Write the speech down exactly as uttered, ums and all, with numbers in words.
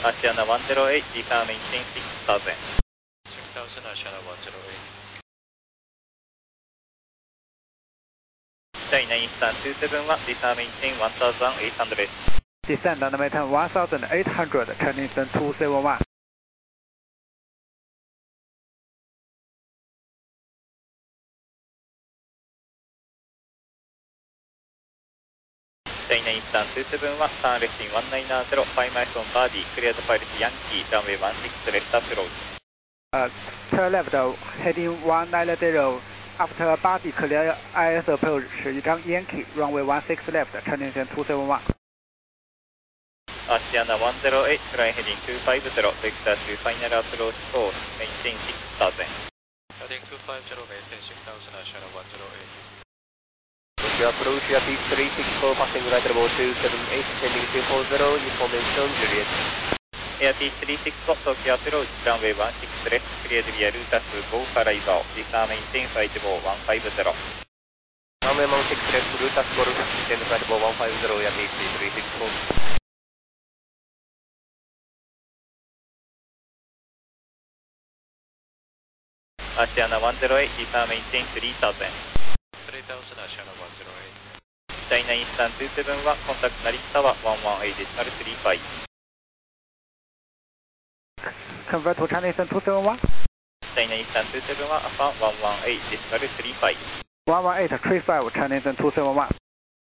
Asiana one zero eight, disarm maintain six thousand. six thousand, Asiana one zero eight. China Eastern two seven one, disarm maintain one thousand eight hundred. Descend and maintain one thousand eight hundred, China Eastern two seven one. China Eastern two seven one, turn left in one nine zero, five miles on Birdie, clear the pilot Yankee, runway one six left approach. Uh, turn left, heading one nine zero, after Birdie, clear I S approach, Yichang Yankee, runway one six left, China Eastern two seven one. Asiana one zero eight, climb heading two five zero, vector to final approach course, maintain six thousand. Heading two five zero, maintain six thousand, Asiana one zero eight. Tokyo approach, Yapi three six four, passing right about two seven eight, heading two four zero, information, Juliet. Yapi three six four, Tokyo approach, runway one six left, cleared via Lutas Go arrival, disarm maintain flight ball one five zero. Runway one six left, Lutas Go, maintain flight ball one five zero, Yapi three six four. Asiana one zero eight, disarm maintain three thousand. three thousand, Asiana one zero eight. China Eastern two seven one, contact Narita Tower one one eight three five. Convert to China Eastern two seven one. China Eastern two seven one, affirm one one eight three five. one one eight three five, China Eastern two seven one.